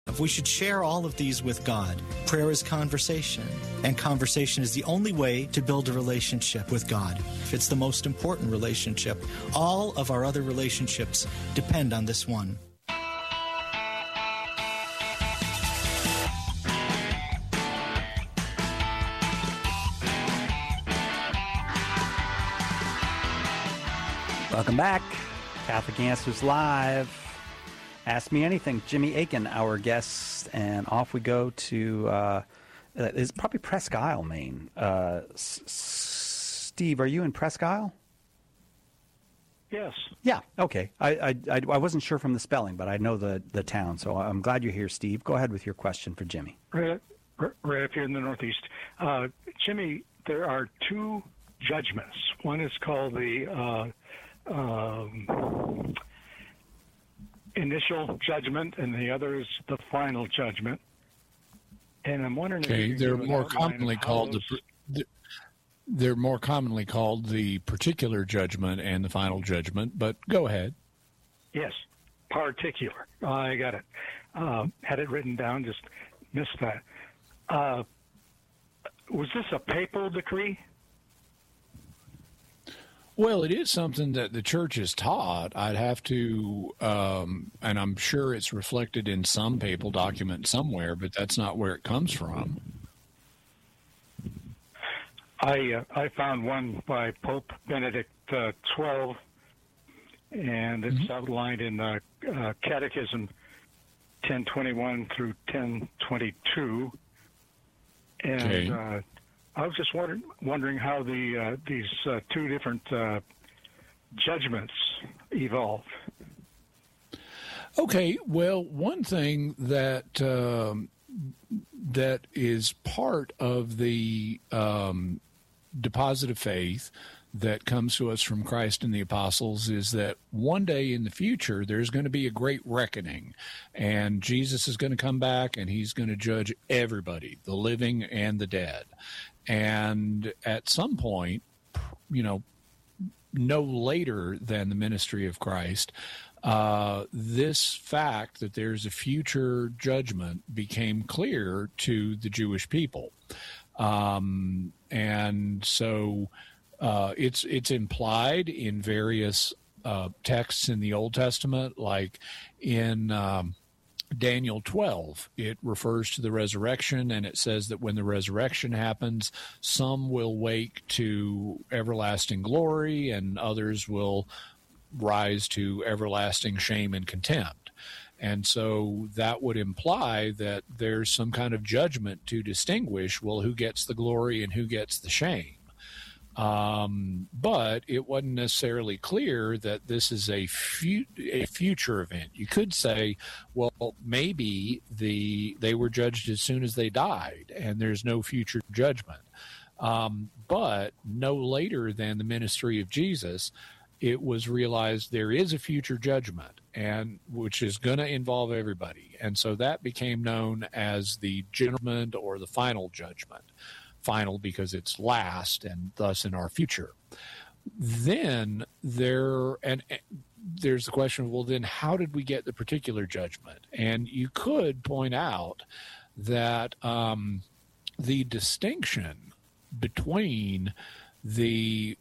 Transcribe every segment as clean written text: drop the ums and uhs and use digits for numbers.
We should share all of these with God. Prayer is conversation, and conversation is the only way to build a relationship with God. It's the most important relationship. All of our other relationships depend on this one. Welcome back. Catholic Answers Live. Ask Me Anything. Jimmy Akin, our guest, and off we go to, it's probably Presque Isle, Maine. Steve, are you in Presque Isle? Yes. Yeah, okay. I wasn't sure from the spelling, but I know the town, so I'm glad you're here, Steve. Go ahead with your question for Jimmy. Right up here in the Northeast. Jimmy, there are two judgments. One is called the initial judgment, and the other is the final judgment. And I'm wondering if they're more commonly called they're more commonly called the particular judgment and the final judgment, but go ahead. Yes, particular. I got it. Had it written down, just missed that. Was this a papal decree? Well, it is something that the church has taught. I'd have to, and I'm sure it's reflected in some papal document somewhere, but that's not where it comes from. I found one by Pope Benedict XII, and it's outlined in Catechism 1021 through 1022. And I was just wondering how these two different judgments evolved. Okay, well, one thing that that is part of the deposit of faith that comes to us from Christ and the apostles is that one day in the future there's going to be a great reckoning, and Jesus is going to come back and he's going to judge everybody, the living and the dead. And at some point, no later than the ministry of Christ, this fact that there's a future judgment became clear to the Jewish people. And so it's implied in various texts in the Old Testament, like in Daniel 12, it refers to the resurrection, and it says that when the resurrection happens, some will wake to everlasting glory and others will rise to everlasting shame and contempt. And so that would imply that there's some kind of judgment to distinguish, well, who gets the glory and who gets the shame. But it wasn't necessarily clear that this is a future event. You could say, well, maybe they were judged as soon as they died, and there's no future judgment. But no later than the ministry of Jesus, it was realized there is a future judgment, and which is going to involve everybody. And so that became known as the judgment or the final judgment. Final because it's last and thus in our future. Then there's the question of, well, then how did we get the particular judgment? And you could point out that the distinction between the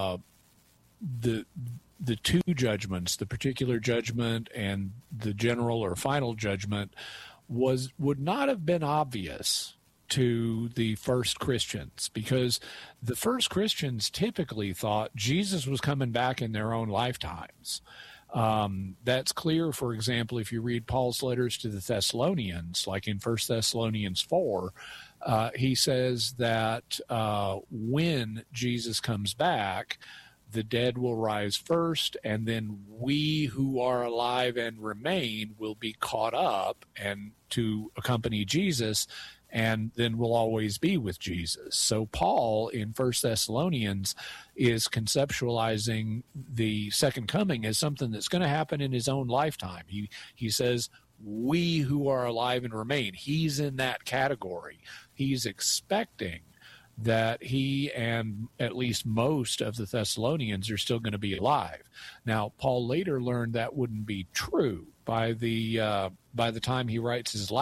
two judgments, the particular judgment and the general or final judgment, would not have been obvious to the first Christians, because the first Christians typically thought Jesus was coming back in their own lifetimes. That's clear, for example, if you read Paul's letters to the Thessalonians, like in 1 Thessalonians 4, he says that when Jesus comes back, the dead will rise first, and then we who are alive and remain will be caught up and to accompany Jesus, and then we'll always be with Jesus. So Paul in 1 Thessalonians is conceptualizing the second coming as something that's going to happen in his own lifetime. He says, we who are alive and remain. He's in that category. He's expecting that he and at least most of the Thessalonians are still going to be alive. Now, Paul later learned that wouldn't be true. By the time he writes his